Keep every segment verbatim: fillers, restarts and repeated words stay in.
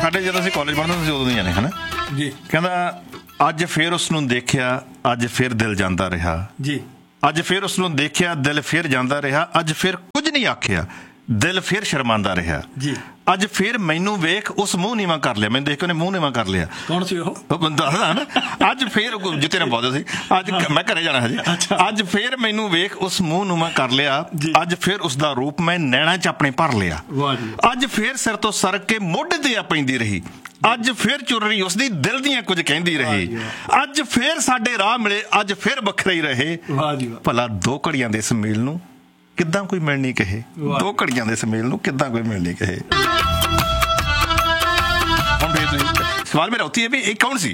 ਸਾਡੇ ਜਦੋਂ ਅਸੀਂ ਕਾਲਜ ਪੜ੍ਹਦੇ ਸੀ ਉਦੋਂ ਦੀਆਂ ਨੇ ਹਨਾ ਜੀ। ਕਹਿੰਦਾ ਅੱਜ ਫਿਰ ਉਸਨੂੰ ਦੇਖਿਆ, ਅੱਜ ਫਿਰ ਦਿਲ ਜਾਂਦਾ ਰਿਹਾ ਜੀ। ਅੱਜ ਫਿਰ ਉਸਨੂੰ ਦੇਖਿਆ, ਦਿਲ ਫਿਰ ਜਾਂਦਾ ਰਿਹਾ। ਅੱਜ ਫਿਰ ਕੁਝ ਨਹੀਂ ਆਖਿਆ, ਦਿਲ ਫਿਰ ਸ਼ਰਮਾਂਦਾ ਰਿਹਾ ਜੀ। ਅੱਜ ਫਿਰ ਮੈਨੂੰ ਵੇਖ ਉਸ ਮੂੰਹ ਨੀਵਾਂ ਕਰ ਲਿਆ, ਮੈਨੂੰ ਦੇਖ ਕੇ ਉਹਨੇ ਮੂੰਹ ਨੀਵਾਂ ਕਰ ਲਿਆ। ਕੌਣ ਸੀ ਉਹ? ਦੱਸਦਾ ਨਾ। ਅੱਜ ਫਿਰ ਜਿੱਤੇ ਨਾ ਬਹੁਤ ਸੀ, ਅੱਜ ਮੈਂ ਘਰੇ ਜਾਣਾ ਹਜੇ। ਅੱਜ ਫਿਰ ਮੈਨੂੰ ਵੇਖ ਉਸ ਮੂੰਹ ਨੂੰਵਾਂ ਕਰ ਲਿਆ। ਅੱਜ ਫਿਰ ਉਸਦਾ ਰੂਪ ਮੈਂ ਨੈਣਾ ਚ ਆਪਣੇ ਭਰ ਲਿਆ। ਅੱਜ ਫਿਰ ਸਿਰ ਤੋਂ ਸਰਕ ਕੇ ਮੋਢੇ ਤੇ ਆ ਪੈਂਦੀ ਰਹੀ। ਅੱਜ ਫਿਰ ਚੁਰਰੀ ਉਸਦੀ ਦਿਲ ਦੀਆਂ ਕੁਝ ਕਹਿੰਦੀ ਰਹੀ। ਅੱਜ ਫਿਰ ਸਾਡੇ ਰਾਹ ਮਿਲੇ, ਅੱਜ ਫਿਰ ਵੱਖਰੇ ਹੀ ਰਹੇ। ਭਲਾ ਦੋ ਘੜੀਆਂ ਦੇ ਸਮੇਲ ਨੂੰ ਕਿੱਦਾਂ ਕੋਈ ਮਿਲਣੀ ਕਹੇ, ਦੋ ਘੜੀਆਂ ਦੇ ਸਮੇਲ ਨੂੰ ਕਿੱਦਾਂ ਕੋਈ ਮਿਲਣੀ ਕਹੇ। ਸਵਾਲ ਮੇਰਾ ਉੱਥੇ ਹੈ ਵੀ ਇਹ ਕੌਣ ਸੀ?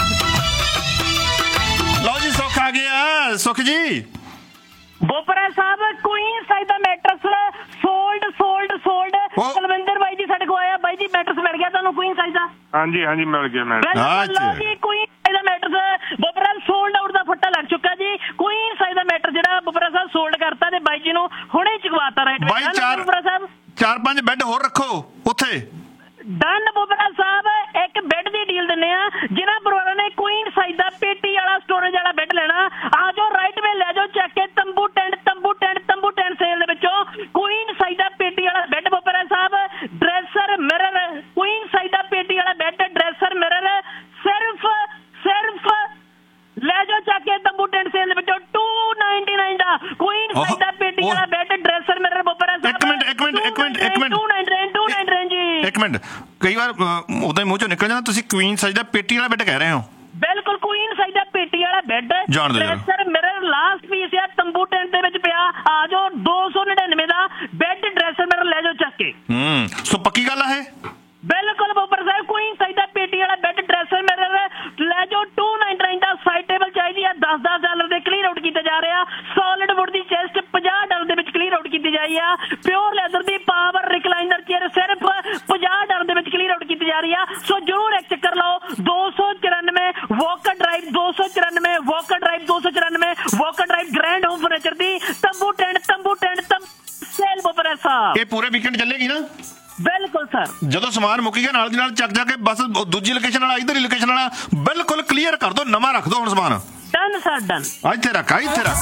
ਲਓ ਜੀ, ਸੁੱਖ ਆ ਗਿਆ। ਸੁੱਖ ਜੀ, ਬੋਪਰਾ ਸਾਹਿਬ, ਕੁਈਨ ਸਾਈਜ਼ ਦਾ matters solved solved solved Kulwinder ਬਾਈ ਜੀ ਸਾਡੇ ਕੋਲ ਆਇਆ। ਬਾਈ ਜੀ ਮੈਟਰਸ ਮਿਲ ਗਿਆ ਤੁਹਾਨੂੰ ਕੁਈਨ ਸਾਈਜ਼ ਦਾ? ਹਾਂਜੀ ਹਾਂਜੀ ਮਿਲ ਗਿਆ ਮੈਟਰਸ। ਲਓ ਜੀ, ਕੁਈਨ ਸਾਈਜ਼ ਦਾ ਮੈਟਰਸ ਬੋਪਰਾ ਸੋਲਡ ਆਊਟ ਦਾ ਫੱਟਾ ਲੱਗ ਚੁੱਕਾ ਜੀ। ਕੁਈਨ ਸਾਈਜ਼ ਦਾ ਮੈਟਰ ਜਿਹੜਾ ਬੋਪਰਾ ਸਾਹਿਬ ਸੋਲਡ ਕਰਤਾ ਤੇ ਬਾਈ ਜੀ ਨੂੰ ਹੁਣੇ ਚੁਕਵਾਤਾ ਰਾਈਟ ਬਾਈ। ਚਾਰ ਬੋਪਰਾ ਸਾਹਿਬ ਚਾਰ ਪੰਜ ਬੈੱਡ ਹੋਰ ਰੱਖੋ ਉੱਥੇ। ਡਨ ਬੋਪਰਾ ਸਾਹਿਬ, ਇੱਕ ਬੈੱਡ ਦੀ ਡੀਲ ਦਿੰਦੇ ਆ ਜਿਨ੍ਹਾਂ ਪਰਿਵਾਰਾਂ ਨੇ ਕੁਈਨ ਸਾਈਜ਼ ਦਾ ਪੇਟੀ ਵਾਲਾ ਸਟੋਰੇਜ ਵਾਲਾ ਬੈੱਡ ਲੈਣਾ। ਆ ਜਾਓ ਰਾਈਟ ਵੇ ਲੈ ਜਾਓ ਚੱਕ ਕੇ ਤੰਬੂ ਟੈਂਟ ਤੰਬੂ ਟੈਂਟ ਤੰਬੂ ਟੈਂਟ ਸੇਲ ਦੇ ਵਿੱਚੋਂ ਕੁਈਨ ਸਾਈਜ਼ ਦਾ ਪੇਟੀ ਵਾਲਾ ਬੈੱਡ ਬੋਪਰਾ ਸਾਹਿਬ। ਡਰੈਸਰ ਮਿਰਰ, ਕੁਈਨ ਸਾਈਜ਼ ਦਾ ਪੇਟੀ ਵਾਲਾ ਬੈੱਡ, ਡਰੈਸਰ ਮਿਰਰ ਸਿਰਫ ਸਿਰਫ ਲੈ ਜਾਓ ਚੱਕ ਕੇ ਤੰਬੂ ਟੈਂਟ ਸੇਲ ਦੇ ਵਿੱਚੋਂ to ninety nine the Queen size ਦਾ ਪੇਟੀ ਵਾਲਾ ਬੈੱਡ, ਡਰੈਸਰ ਮਿਰਰ ਬੋਪਰਾ ਸਾਹਿਬ। ਇੱਕ ਮਿੰਟ ਇੱਕ ਮਿੰਟ ਇੱਕ ਮਿੰਟ ਇੱਕ minute to ninety nine to ninety nine ਜੀ। ਇੱਕ ਮਿੰਟ, ਕਈ ਵਾਰ ਉਦਾਂ ਹੀ ਮੂੰਹ ਚੋਂ ਨਿਕਲ ਜਾਂਦਾ, ਤੁਸੀਂ ਕੁਈਨ ਸਾਈਜ਼ ਦਾ ਪੇਟੀ ਵਾਲਾ ਬੈੱਡ ਕਹਿ ਰਹੇ ਹੋ? ਬਿਲਕੁਲ, ਕੁਈਨ ਸਾਈਜ਼ ਦਾ ਪੇਟੀ ਵਾਲਾ bed, dresser mirror last piece ਆ ਤੰਬੂ ਟੈਂਟ ਦੇ ਵਿੱਚ ਪਿਆ। ਆ ਜਾਓ ਦੋ ਸੌ ਨੜਿਨਵੇਂ ਦਾ ਬੈੱਡ, ਡਰੈਸਰ ਮਿਰਰ ਲੈ ਜਾਓ ਚੱਕ ਕੇ। ਹੂੰ, ਸੋ ਪੱਕੀ ਗੱਲ ਹੈ। ਬਿਲਕੁਲ ਬੋਪਰ ਸਾਹਿਬ, ਕੁਈਨ ਸਾਈਜ਼ ਦਾ ਪੇਟੀ ਵਾਲਾ ਬੈੱਡ, ਡਰੈਸਰ ਮਿਰਰ ਲੈ ਜਾਓ। To ninety nine the side table ਚਾਹੀਦੀ ਆ, ਦਸ ਦਸ ਡਾਲਰ ਦੇ ਕਲੀਅਰ ਆਊਟ ਕੀਤੇ ਜਾ ਰਹੇ ਆ। ਸੋਲਿਡ ਵੁੱਡ ਦੀ ਚੈਸਟ ਪੰਜਾਹ ਡਾਲਰ ਦੇ ਵਿੱਚ ਕਲੀਅਰ ਆਊਟ ਕੀਤੀ ਜਾਈ ਆ। ਪਿਓਰ ਲੈਦਰ ਦੀ ਪਾਵਰ ਰਿਕਲਾਈਨਰ ਚੇਅਰ ਸਿਰਫ ਪੰਜਾਹ ਡਾਲਰ ਦੇ ਵਿੱਚ ਕਲੀਅਰ ਆਊਟ ਕੀਤੀ ਜਾ ਰਹੀ ਆ। ਸੋ ਜ਼ਰੂਰ ਇੱਕ ਚੱਕਰ ਲਾਓ। ਦੋ ਸੌ ਚੁਰਾਨਵੇਂ ਵਾਕਰ ਡਰਾਈਵ, ਦੋ ਸੌ ਚੁਰਾਨਵੇਂ ਵਾਕਰ ਡਰਾਈਵ, ਦੋ ਸੌ ਚੁਰਾਨਵੇਂ Walker drive, grand home furniture ਦੀ ਤੰਬੂ ਟੈਂਟ ਤੰਬੂ ਟੈਂਟ ਤੰਬੂ ਸੇਲ ਬੋਪਰ ਸਾਹਿਬ। ਇਹ ਪੂਰੇ ਵੀਕਐਂਡ ਚੱਲੇਗੀ ਨਾ? ਬਿਲਕੁਲ ਸਰ। ਜਦੋਂ ਸਮਾਨ ਮੁੱਕ ਗਿਆ ਨਾਲ ਦੀ ਨਾਲ ਚੱਕ ਜਾ ਕੇ ਬਸ ਦੂਜੀ ਲੋਕੇਸ਼ਨ ਵਾਲਾ ਇਧਰ ਹੀ ਲੋਕੇਸ਼ਨ ਵਾਲਾ ਬਿਲਕੁਲ ਕਲੀਅਰ ਕਰ ਦੋ, ਨਵਾਂ ਰੱਖ ਦੋ ਹੁਣ ਸਮਾਨ। Done sir done. ਇੱਥੇ ਰੱਖ, ਇੱਥੇ ਰੱਖ।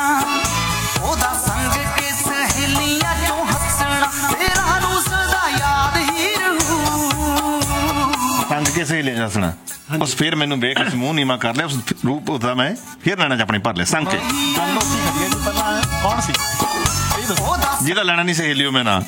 ਉਹਦਾ ਸੰਗ ਕੇ ਸਹੇਲੀਆਂ ਚੋਂ ਹੱਸਣਾ ਤੇਰਾ ਨੂੰ ਸਦਾ ਯਾਦ ਹੀ ਰਹੂ। ਸੰਗ ਕੇ ਸਹੇਲੀਆਂ ਹੱਸਣਾ, ਉਸ ਫਿਰ ਮੈਨੂੰ ਵੇਖ ਉਸ ਮੂੰਹ ਨੀਵਾਂ ਕਰ ਲਿਆ, ਉਸ ਰੂਪ ਉਹਦਾ ਮੈਂ ਫਿਰ ਲੈਣਾ ਚ ਆਪਣੇ ਭਰ ਲਿਆ ਸੰਗ ਕੇ। ਕੌਣ ਸੀ ਜਿਹਦਾ ਲੈਣਾ ਨਹੀਂ ਸਹੇਲੀਓ ਮੈਂ ਨਾ?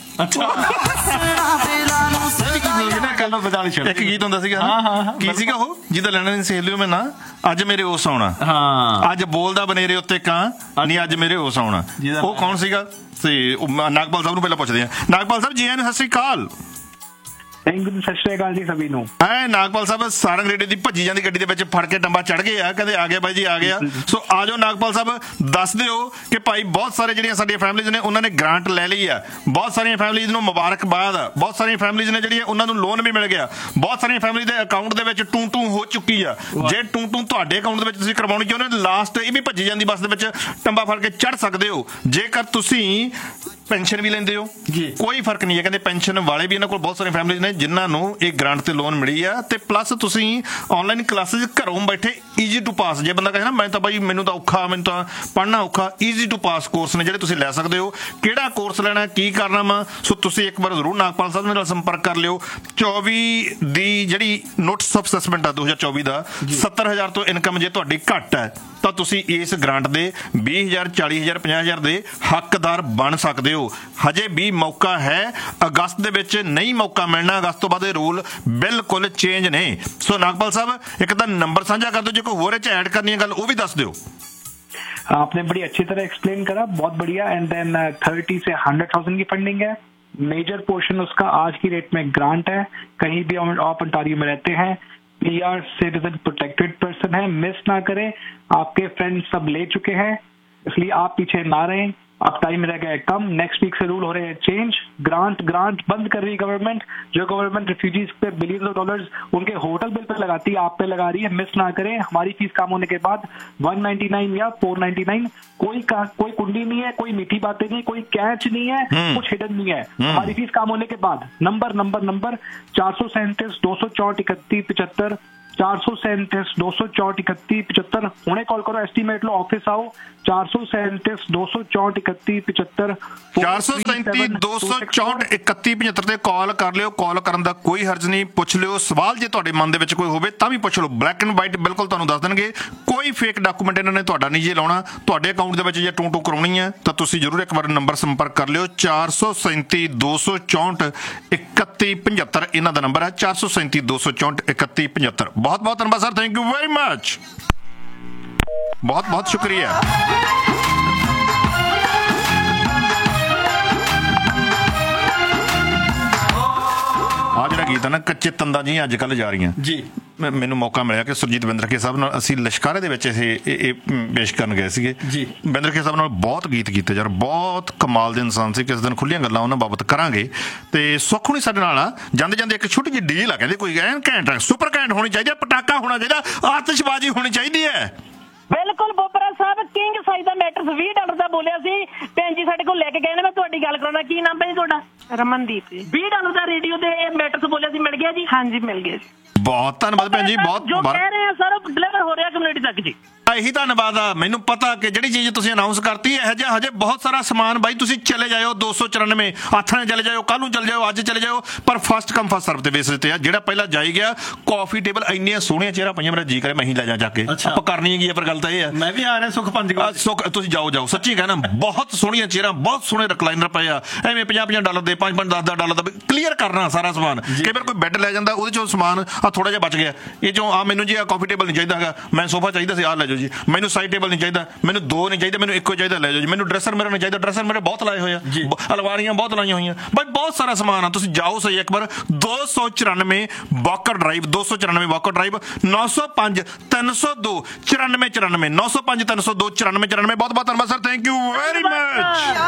ਇੱਕ ਗੀਤ ਹੁੰਦਾ ਸੀਗਾ, ਕੀ ਸੀਗਾ ਉਹ? ਜਿਹਦਾ ਲੈਣਾ ਨਹੀਂ ਸਹੇਲੀਓ ਮੈਂ ਨਾ, ਅੱਜ ਮੇਰੇ ਉਸ ਆਉਣਾ, ਅੱਜ ਬੋਲਦਾ ਬਨੇਰੇ ਉੱਤੇ ਕਾਂ ਨਹੀਂ, ਅੱਜ ਮੇਰੇ ਉਸ ਆਉਣਾ। ਉਹ ਕੌਣ ਸੀਗਾ? ਤੇ ਨਾਗਪਾਲ ਸਾਹਿਬ ਨੂੰ ਪਹਿਲਾਂ ਪੁੱਛਦੇ ਆ। ਨਾਗਪਾਲ ਸਾਹਿਬ ਜੀ ਆਇਆਂ ਨੂੰ ਸਤਿ ਸ਼੍ਰੀ ਅਕਾਲ। ਸਤਿ ਸ਼੍ਰੀ ਅਕਾਲ ਜੀ ਸਭੀ ਨੂੰ। ਐ ਨਾਗਪਾਲ ਸਾਹਿਬ ਸਾਰੰਗ ਰੇਡੇ ਦੀ ਭੱਜੀ ਜਾਂਦੀ ਗੱਡੀ ਦੇ ਵਿੱਚ ਫੜ ਕੇ ਟੰਬਾ ਚੜ ਗਏ ਆ, ਕਹਿੰਦੇ ਆ ਗਿਆ ਬਾਈ ਜੀ ਆ ਗਿਆ। ਸੋ ਆ ਜਾਓ ਨਾਗਪਾਲ ਸਾਹਿਬ, ਦੱਸ ਦਿਓ ਕਿ ਭਾਈ ਬਹੁਤ ਸਾਰੇ ਜਿਹੜੀਆਂ ਸਾਡੀਆਂ ਫੈਮਿਲੀਜ਼ ਨੇ ਉਹਨਾਂ ਨੇ ਗ੍ਰਾਂਟ ਲੈ ਲਈ ਆ, ਬਹੁਤ ਸਾਰੀਆਂ ਫੈਮਿਲੀਜ਼ ਨੂੰ ਮੁਬਾਰਕਬਾਦ ਆ, ਬਹੁਤ ਸਾਰੀਆਂ ਫੈਮਿਲੀਜ਼ ਨੇ ਜਿਹੜੀਆਂ ਉਹਨਾਂ ਨੂੰ ਲੋਨ ਵੀ ਮਿਲ ਗਿਆ, ਬਹੁਤ ਸਾਰੀਆਂ ਫੈਮਿਲੀ ਦੇ ਅਕਾਊਂਟ ਦੇ ਵਿੱਚ ਟੂ ਟੂ ਹੋ ਚੁੱਕੀ ਆ। ਜੇ ਟੂ ਟੂ ਤੁਹਾਡੇ ਅਕਾਊਂਟ ਦੇ ਵਿੱਚ ਤੁਸੀਂ ਕਰਵਾਉਣੀ ਚਾਹੁੰਦੇ, ਲਾਸਟ ਇਹ ਵੀ ਭੱਜੀ ਜਾਂਦੀ ਬੱਸ ਦੇ ਵਿੱਚ ਟੰਬਾ ਫੜ ਕੇ ਚੜ ਸਕਦੇ ਹੋ। ਜੇਕਰ ਤੁਸੀਂ ਪੈਨਸ਼ਨ ਵੀ ਲੈਂਦੇ ਹੋ ਕੋਈ ਫਰਕ ਨਹੀਂ ਹੈ, ਕਹਿੰਦੇ ਪੈਨਸ਼ਨ ਵਾਲੇ ਵੀ ਇਹਨਾਂ ਕੋਲ ਬਹੁਤ ਸਾਰੀਆਂ ਫੈਮਿਲੀਜ਼ ਨੇ ਜਿਨ੍ਹਾਂ ਨੂੰ ਇਹ ਗ੍ਰਾਂਟ ਤੇ ਲੋਨ ਮਿਲੀ ਆ। ਤੇ ਪਲੱਸ ਤੁਸੀਂ ਆਨਲਾਈਨ ਕਲਾਸਿਸ ਘਰੋਂ ਬੈਠੇ ਈਜ਼ੀ ਟੂ ਪਾਸ, ਜੇ ਬੰਦਾ ਕਹੇ ਨਾ ਮੈਂ ਤਾਂ ਬਾਈ ਮੈਨੂੰ ਤਾਂ ਔਖਾ, ਮੈਨੂੰ ਤਾਂ ਪੜ੍ਹਨਾ ਔਖਾ, ਈਜ਼ੀ ਟੂ ਪਾਸ ਕੋਰਸ ਨੇ ਜਿਹੜੇ ਤੁਸੀਂ ਲੈ ਸਕਦੇ ਹੋ। ਕਿਹੜਾ ਕੋਰਸ ਲੈਣਾ, ਕੀ ਕਰਨਾ ਵਾ, ਸੋ ਤੁਸੀਂ ਇੱਕ ਵਾਰ ਜ਼ਰੂਰ ਨਾਗਪਾਲ ਸਾਹਿਬ ਨਾਲ ਸੰਪਰਕ ਕਰ ਲਿਓ। ਚੌਵੀ ਦੀ ਜਿਹੜੀ ਨੋਟਿਸ ਆਫ ਅਸੈਸਮੈਂਟ ਆ ਦੋ ਹਜ਼ਾਰ ਚੌਵੀ ਦਾ, ਸੱਤਰ ਹਜ਼ਾਰ ਤੋਂ ਇਨਕਮ ਜੇ ਤੁਹਾਡੀ ਘੱਟ ਹੈ ਤਾਂ ਤੁਸੀਂ ਇਸ ਗ੍ਰਾਂਟ ਦੇ ਵੀਹ ਹਜ਼ਾਰ, ਚਾਲੀ ਹਜ਼ਾਰ, ਪੰਜਾਹ ਹਜ਼ਾਰ ਦੇ ਹੱਕਦਾਰ ਬਣ ਸਕਦੇ ਹੋ। ਹਜੇ ਵੀ ਮੌਕਾ ਹੈ, ਅਗਸਤ ਦੇ ਵਿੱਚ ਨਹੀਂ ਮੌਕਾ ਮਿਲਣਾ, ਅਗਸਤ ਤੋਂ ਬਾਅਦ ਇਹ ਰੂਲ ਬਿਲਕੁਲ ਚੇਂਜ ਨੇ। ਸੋ ਨਾਗਪਾਲ ਸਾਹਿਬ ਇੱਕ ਤਾਂ ਨੰਬਰ ਸਾਂਝਾ ਕਰ ਦਿਓ, ਜੇ ਕੋਈ ਹੋਰ ਇਹ 'ਚ ਐਡ करनी है गल वो भी दस दो। आपने बड़ी अच्छी तरह एक्सप्लेन करा, बहुत बढ़िया। एंड देन थर्टी से हंड्रेड थाउजेंड की फंडिंग है, मेजर पोर्शन उसका आज की रेट में ग्रांट है। कहीं भी आप ओंटारियो में रहते हैं, पीआर सिटीजन प्रोटेक्टेड पर्सन है, मिस ना करें। आपके फ्रेंड्स सब ले चुके हैं, इसलिए आप पीछे ना रहें। अब टाइम रह गया है कम, नेक्स्ट वीक से रूल हो रहे हैं चेंज। ग्रांट ग्रांट बंद कर रही है गवर्नमेंट। जो गवर्नमेंट रिफ्यूजीज पे बिलियन ऑफ डॉलर्स उनके होटल बिल पे लगाती है, आप पे लगा रही है। मिस ना करें, हमारी फीस काम होने के बाद वन नाइनटी नाइन या फोर नाइनटी नाइन, कोई का, कोई कुंडी नहीं है, कोई मीठी बातें नहीं, कोई कैच नहीं है, कुछ हिडन नहीं है। हमारी फीस काम होने के बाद नंबर नंबर नंबर चार सौ सैंतीस दो सौ चौंठ इकतीस पिछहत्तर चार सौ सैंतीस दो सौ चौंठ इकतीस पिछहत्तर हुणे कॉल करो, एस्टीमेट लो, ऑफिस आओ। चार सौ सैंतीस दो सौ चौंठ इकतीस पिछहत्तर ਚਾਰ ਸੌ ਸੈਂਤੀ ਦੋ ਸੌ ਚੌਂਹਠ ਇਕੱਤੀ ਪਝੱਤਰ ਤੇ ਕਾਲ ਕਰ ਲਿਓ। ਕਾਲ ਕਰਨ ਦਾ ਕੋਈ ਹਰਜ ਨਹੀਂ, ਪੁੱਛ ਲਿਓ ਸਵਾਲ। ਜੇ ਤੁਹਾਡੇ ਮਨ ਦੇ ਵਿੱਚ ਕੋਈ ਹੋਵੇ ਤਾਂ ਵੀ ਪੁੱਛ ਲਓ, ਬਲੈਕ ਐਂਡ ਵਾਈਟ ਬਿਲਕੁਲ ਤੁਹਾਨੂੰ ਦੱਸ ਦੇਣਗੇ। ਕੋਈ ਫੇਕ ਡਾਕੂਮੈਂਟ ਇਹਨਾਂ ਨੇ ਤੁਹਾਡਾ ਨਹੀਂ ਜੇ ਲਾਉਣਾ। ਤੁਹਾਡੇ ਅਕਾਊਂਟ ਦੇ ਵਿੱਚ ਜੇ ਟੂ ਟੂ ਕਰਾਉਣੀ ਹੈ ਤਾਂ ਤੁਸੀਂ ਜ਼ਰੂਰ ਇੱਕ ਵਾਰ ਨੰਬਰ ਸੰਪਰਕ ਕਰ ਲਿਓ। ਚਾਰ ਸੌ ਸੈਂਤੀ ਦੋ ਸੌ ਚੌਂਹਠ ਇਕੱਤੀ ਪਝੱਤਰ ਇਹਨਾਂ ਦਾ ਨੰਬਰ ਹੈ, ਚਾਰ ਸੌ ਸੈਂਤੀ ਦੋ ਸੌ ਚੌਂਹਠ ਇਕੱਤੀ ਪਝੱਤਰ। ਬਹੁਤ ਬਹੁਤ ਧੰਨਵਾਦ sir, thank you very much, ਬਹੁਤ ਬਹੁਤ ਸ਼ੁਕਰੀਆ। ਆ ਜਿਹੜਾ ਗੀਤ ਹੈ ਨਾ, ਕੱਚੇ ਤੰਦਾਂ ਜੀ ਅੱਜ ਕੱਲ੍ਹ ਜਾ ਰਹੀਆਂ ਜੀ। ਮੈਨੂੰ ਮੌਕਾ ਮਿਲਿਆ ਕਿ ਸੁਰਜੀਤ ਬਿੰਦਰਕੇ ਸਾਹਿਬ ਨਾਲ ਅਸੀਂ ਲਸ਼ਕਾਰੇ ਦੇ ਵਿੱਚ ਇਹ ਇਹ ਪੇਸ਼ ਕਰਨ ਗਏ ਸੀਗੇ ਜੀ। ਬਿੰਦਰਕੇ ਸਾਹਿਬ ਨਾਲ ਬਹੁਤ ਗੀਤ ਕੀਤੇ ਯਾਰ, ਬਹੁਤ ਕਮਾਲ ਦੇ ਇਨਸਾਨ ਸੀ। ਕਿਸੇ ਦਿਨ ਖੁੱਲੀਆਂ ਗੱਲਾਂ ਉਹਨਾਂ ਬਾਬਤ ਕਰਾਂਗੇ। ਤੇ ਸੁੱਖ ਹੁਣੀ ਸਾਡੇ ਨਾਲ ਆ। ਜਾਂਦੇ ਜਾਂਦੇ ਇੱਕ ਛੋਟੀ ਜਿਹੀ ਡੀਲ ਆ, ਕਹਿੰਦੇ ਕੋਈ ਐਨ ਘੈਂਟ ਸੁਪਰ ਘੈਂਟ ਹੋਣੀ ਚਾਹੀਦੀ ਹੈ, ਪਟਾਕਾ ਹੋਣਾ ਚਾਹੀਦਾ, ਆਤਿਸ਼ਬਾਜ਼ੀ ਹੋਣੀ ਚਾਹੀਦੀ ਹੈ। ਬਿਲਕੁਲ ਬੋਪਰਾ ਸਾਹਿਬ, ਕਿੰਗ ਸਾਈਜ਼ ਦਾ ਮੈਟਰਸ ਵੀਹ ਡਾਲਰ ਦਾ ਬੋਲਿਆ ਸੀ ਭੈਣ ਜੀ, ਸਾਡੇ ਕੋਲ ਲੈ ਕੇ ਗਏ ਨੇ। ਮੈਂ ਤੁਹਾਡੀ ਗੱਲ ਕਰਾਉਣਾ, ਕੀ ਨਾਮ ਹੈ ਜੀ ਤੁਹਾਡਾ? ਰਮਨਦੀਪ ਜੀ। ਵੀਹ ਡਾਲਰ ਦਾ ਰੇਡੀਓ ਤੇ ਮੈਟਰਸ ਬੋਲਿਆ ਸੀ, ਮਿਲ ਗਿਆ ਜੀ? ਹਾਂਜੀ ਮਿਲ ਗਿਆ ਜੀ। ਬਹੁਤ ਧੰਨਵਾਦ ਭੈਣ ਜੀ, ਬਹੁਤ ਜੋ ਕਹਿ ਰਹੇ ਆ ਸਰ ਡਿਲੀਵਰ ਹੋ ਰਿਹਾ ਕਮਿਊਨਿਟੀ ਤੱਕ ਜੀ। ਇਹੀ ਧੰਨਵਾਦ ਆ। ਮੈਨੂੰ ਪਤਾ ਕਿ ਜਿਹੜੀ ਚੀਜ਼ ਤੁਸੀਂ ਅਨਾਉਂਸ ਕਰਤੀ ਇਹੋ ਜਿਹਾ ਹਜੇ ਬਹੁਤ ਸਾਰਾ ਸਮਾਨ ਬਾਈ ਤੁਸੀਂ ਚਲੇ ਜਾਇਓ। ਦੋ ਸੌ ਚੁਰਾਨਵੇਂ ਆਥਣੇ ਚਲੇ ਜਾਇਓ, ਕੱਲ੍ਹ ਨੂੰ ਚਲੇ ਜਾਇਓ, ਅੱਜ ਚਲੇ ਜਾਇਓ, ਪਰ ਫਸਟ ਕਮ ਫਸਟ ਸਰਵ ਤੇ ਬੇਸਿਸ ਤੇ ਆ। ਜਿਹੜਾ ਪਹਿਲਾਂ ਜਾਈ ਗਿਆ, ਕਾਫੀ ਟੇਬਲ ਇੰਨੀਆਂ ਸੋਹਣੀਆਂ ਚੇਅਰਾਂ ਪਈਆਂ, ਮੇਰਾ ਜੀ ਕਰੇ ਮੈਂ ਹੀ ਲੈ ਜਾ ਜਾ ਕੇ। ਆਪਾਂ ਕਰਨੀ ਹੈਗੀ ਆ, ਪਰ ਗੱਲ ਤਾਂ ਇਹ ਆ ਮੈਂ ਵੀ ਆ ਰਿਹਾ ਸੁਖ ਪੰਜ ਸੁਖ ਤੁਸੀਂ ਜਾਓ ਜਾਓ, ਸੱਚੀ ਕਹਿਣਾ ਬਹੁਤ ਸੋਹਣੀਆਂ ਚੇਅਰਾਂ, ਬਹੁਤ ਸੋਹਣੇ ਰਿਕਲਾਈਨਰ ਪਏ ਆ। ਐਵੇਂ ਪੰਜਾਹ ਪੰਜਾਹ ਡਾਲਰ ਦੇ, ਪੰਜ ਪੰਜ ਦਸ ਦਸ ਡਾਲਰ ਦਾ ਕਲੀਅਰ ਕਰਨਾ ਸਾਰਾ ਸਮਾਨ। ਕਈ ਵਾਰ ਕੋਈ ਬੈੱਡ ਲੈ ਜਾਂਦਾ, ਉਹਦੇ ਚੋਂ ਸਮਾਨ ਆ ਥੋੜਾ ਜਿਹਾ ਬਚ ਗਿਆ। ਇਹ ਚੋਂ ਆ ਮੈਨੂੰ ਜੀ ਆ ਕਾਫੀ ਟੇਬਲ ਨਹੀਂ ਚਾਹੀਦਾ ਹੈਗਾ, ਮੈਂ ਸੋਫਾ ਚਾਹੀਦਾ ਸੀ, ਆਹ ਲੈ ਜਾਓ ਜੀ। ਮੈਨੂੰ ਸਾਈਡ ਟੇਬਲ ਨਹੀਂ ਚਾਹੀਦਾ, ਮੈਨੂੰ ਦੋ ਨਹੀਂ ਚਾਹੀਦੇ, ਮੈਨੂੰ ਇੱਕੋ ਚਾਹੀਦਾ, ਲੈ ਜਾਓ ਜੀ। ਮੈਨੂੰ ਡਰੈਸਰ ਮੇਰਾ ਨਹੀਂ ਚਾਹੀਦਾ, ਡਰੈਸਰ ਮੇਰੇ ਬਹੁਤ ਲਾਏ ਹੋਏ ਆ, ਅਲਮਾਰੀਆਂ ਬਹੁਤ ਲਾਈਆਂ ਹੋਈਆਂ ਬਾਈ, ਬਹੁਤ ਸਾਰਾ ਸਮਾਨ ਆ। ਤੁਸੀਂ ਜਾਓ ਸਹੀ ਇੱਕ ਵਾਰ। ਦੋ ਸੌ ਚੁਰਾਨਵੇਂ ਵਾਕਰ ਡਰਾਈਵ, ਦੋ ਸੌ ਚੁਰਾਨਵੇਂ ਵਾਕਰ ਡਰਾਈਵ, ਨੌ ਸੌ ਪੰਜ ਤਿੰਨ ਸੌ ਦੋ ਚੁਰਾਨਵੇਂ ਚੁਰਾਨਵੇਂ, ਨੌ ਸੌ ਪੰਜ ਤਿੰਨ ਸੌ ਦੋ ਚੁਰਾਨਵੇਂ ਚੁਰਾਨਵੇਂ। ਬਹੁਤ ਬਹੁਤ ਧੰਨਵਾਦ sir, thank you very much.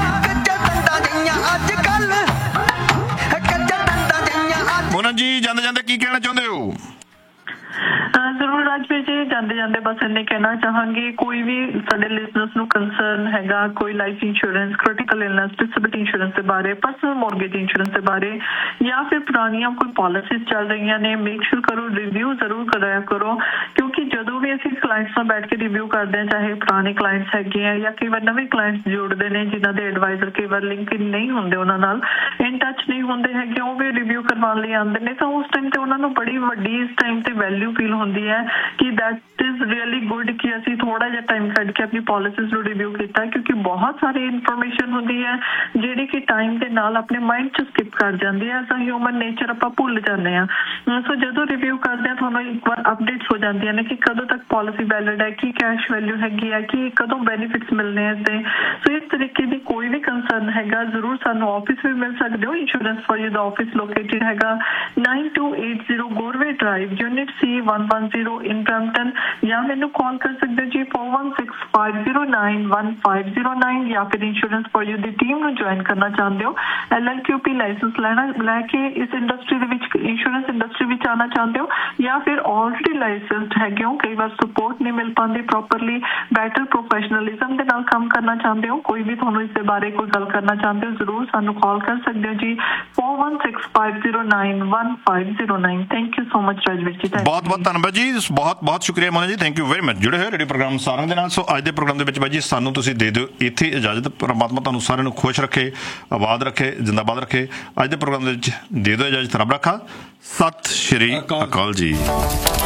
ਮੋਨਨ ਜੀ ਜਾਂਦੇ ਜਾਂਦੇ ਕੀ ਕਹਿਣਾ ਚਾਹੁੰਦੇ ਹੋ? ਜ਼ਰੂਰ ਰਾਜਵੀਰ ਜੀ, ਜਾਂਦੇ ਜਾਂਦੇ ਬਸ ਇੰਨੇ ਕਹਿਣਾ ਚਾਹਾਂਗੇ, ਕੋਈ ਵੀ ਸਾਡੇ ਲਿਸਨਰਸ ਨੂੰ ਕੰਸਰਨ ਹੈਗਾ, ਕੋਈ life insurance, critical illness, disability insurance ਦੇ ਬਾਰੇ, ਪਰਸਨਲ ਮੌਰਗੇਜ ਇੰਸ਼ੋਰੈਂਸ ਦੇ ਬਾਰੇ, ਜਾਂ ਫਿਰ ਪੁਰਾਣੀਆਂ ਕੋਈ ਪਾਲਿਸੀਜ਼ ਚੱਲ ਰਹੀਆਂ ਨੇ, ਮੇਕ ਸ਼ੋਰ ਕਰੋ ਰਿਵਿਊ ਜ਼ਰੂਰ ਕਰਾਇਆ ਕਰੋ। ਕਿਉਂਕਿ ਜਦੋਂ ਵੀ ਅਸੀਂ ਕਲਾਇੰਟਸ ਨਾਲ ਬੈਠ ਕੇ ਰਿਵਿਊ ਕਰਦੇ ਹਾਂ, ਚਾਹੇ ਪੁਰਾਣੇ ਕਲਾਇੰਟਸ ਹੈਗੇ ਆ ਜਾਂ ਕਈ ਵਾਰ ਨਵੇਂ ਕਲਾਇੰਟਸ ਜੁੜਦੇ ਨੇ ਜਿਨ੍ਹਾਂ ਦੇ ਐਡਵਾਈਜ਼ਰ ਕਈ ਵਾਰ ਲਿੰਕ ਨਹੀਂ ਹੁੰਦੇ, ਉਹਨਾਂ ਨਾਲ ਇਨ ਟੱਚ ਨਹੀਂ ਹੁੰਦੇ ਹੈਗੇ, ਉਹ ਵੀ ਰਿਵਿਊ ਕਰਵਾਉਣ ਲਈ ਆਉਂਦੇ ਨੇ, ਤਾਂ ਉਸ ਟਾਈਮ ਤੇ ਉਹਨਾਂ ਨੂੰ ਬੜੀ ਵੱਡੀ ਇਸ ਟਾਈਮ ਤੇ ਵੈਲਿਊ ਫੀਲ ਹੁੰਦੀ ਹੈ ਕਿ ਦੈਟ ਇਜ਼ ਰੀਅਲੀ ਗੁੱਡ ਕਿ ਅਸੀਂ ਥੋੜਾ ਜਿਹਾ ਟਾਈਮ ਕੱਢ ਕੇ ਆਪਣੀ ਪਾਲਿਸੀਜ਼ ਨੂੰ ਰਿਵਿਊ ਕੀਤਾ। ਕਿਉਂਕਿ ਬਹੁਤ ਸਾਰੀ ਇਨਫੋਰਮੇਸ਼ਨ ਹੁੰਦੀ ਹੈ ਜਿਹੜੀ ਕਿ ਟਾਈਮ ਦੇ ਨਾਲ ਆਪਣੇ ਮਾਈਂਡ 'ਚ ਸਕਿਪ ਕਰ ਜਾਂਦੀ ਹੈ, ਐਸਾ ਹਿਊਮਨ ਨੇਚਰ ਆਪਾਂ ਭੁੱਲ ਜਾਂਦੇ ਹਾਂ। ਸੋ ਜਦੋਂ ਰਿਵਿਊ ਕਰਦੇ ਹਾਂ ਤੁਹਾਨੂੰ ਇੱਕ ਵਾਰ ਅਪਡੇਟਸ ਹੋ ਜਾਂਦੀਆਂ ਨੇ ਕਿ ਕਦੋਂ ਤੱਕ ਪਾਲਿਸੀ ਵੈਲਿਡ ਹੈ, ਕੀ ਕੈਸ਼ ਵੈਲਿਊ ਹੈਗੀ ਹੈ, ਕਿ ਕਦੋਂ ਬੈਨੀਫਿਟਸ ਮਿਲਣੇ ਹੈ ਇਸਦੇ। ਸੋ ਇਸ ਤਰੀਕੇ ਦੀ ਕੋਈ ਵੀ ਕੰਸਰਨ ਹੈਗਾ ਜ਼ਰੂਰ ਸਾਨੂੰ ਆਫਿਸ ਵੀ ਮਿਲ ਸਕਦੇ ਹੋ। Insurance for you the office located ਹੈਗਾ ਨਾइन to eight zero ਗੋਰਵੇ drive, unit C one one zero in Brampton, ਜਾਂ ਮੈਨੂੰ ਕਾਲ ਕਰ ਸਕਦੇ ਹੋ ਜੀ four one six five zero nine one five zero nine. ਜਾਂ ਫਿਰ insurance for you the team ਨੂੰ ਜੁਆਇਨ ਕਰਨਾ ਚਾਹੁੰਦੇ ਹੋ, ਐਲ ਐਲ ਕਿਊ ਪੀ ਲਾਇਸੈਂਸ ਲੈਣਾ ਲੈ ਕੇ ਇਸ ਇੰਡਸਟਰੀ ਦੇ ਵਿੱਚ, ਇੰਸ਼ੋਰੈਂਸ ਇੰਡਸਟਰੀ ਵਿੱਚ ਆਉਣਾ ਚਾਹੁੰਦੇ ਹੋ, ਜਾਂ ਫਿਰ ਆਲਰੇਡੀ ਲਾਇਸੈਂਸਡ ਹੈਗੇ ਹੋ, ਕਈ ਵਾਰ ਸਪੋਰਟ ਨਹੀਂ ਮਿਲ ਪਾਉਂਦੀ ਪ੍ਰੋਪਰਲੀ, ਬੈਟਰ ਪ੍ਰੋਫੈਸ਼ਨਲਿਜ਼ਮ ਦੇ ਨਾਲ ਕੰਮ ਕਰਨਾ ਚਾਹੁੰਦੇ ਹੋ, ਕੋਈ ਵੀ ਤੁਹਾਨੂੰ ਇਸ ਦੇ ਬਾਰੇ ਕੋਈ ਗੱਲ ਕਰਨਾ ਚਾਹੁੰਦੇ ਹੋ, ਜ਼ਰੂਰ ਸਾਨੂੰ ਕਾਲ ਕਰ ਸਕਦੇ ਹੋ ਜੀ four one six five zero nine one five zero nine. Thank you so much Rajveer जी। ਬਹੁਤ ਬਹੁਤ ਧੰਨਵਾਦ ਜੀ, ਬਹੁਤ ਬਹੁਤ ਸ਼ੁਕਰੀਆ ਮੋਨਾ ਜੀ, ਥੈਂਕ ਯੂ ਵੈਰੀ ਮਚ। ਜੁੜੇ ਹੋਏ ਰੇਡੀਓ ਪ੍ਰੋਗਰਾਮ ਸਾਰੰਗ ਦੇ ਨਾਲ। ਸੋ ਅੱਜ ਦੇ ਪ੍ਰੋਗਰਾਮ ਦੇ ਵਿੱਚ ਬਾਈ ਜੀ ਸਾਨੂੰ ਤੁਸੀਂ ਦੇ ਦਿਓ ਇੱਥੇ ਇਜਾਜ਼ਤ। ਪਰਮਾਤਮਾ ਤੁਹਾਨੂੰ ਸਾਰਿਆਂ ਨੂੰ ਖੁਸ਼ ਰੱਖੇ, ਆਬਾਦ ਰੱਖੇ, ਜ਼ਿੰਦਾਬਾਦ ਰੱਖੇ। ਅੱਜ ਦੇ ਪ੍ਰੋਗਰਾਮ ਦੇ ਵਿੱਚ ਦੇ ਦਿਓ ਇਜਾਜ਼ਤ। ਰੱਬ ਰੱਖਾ। ਸਤਿ ਸ਼੍ਰੀ ਅਕਾਲ ਜੀ।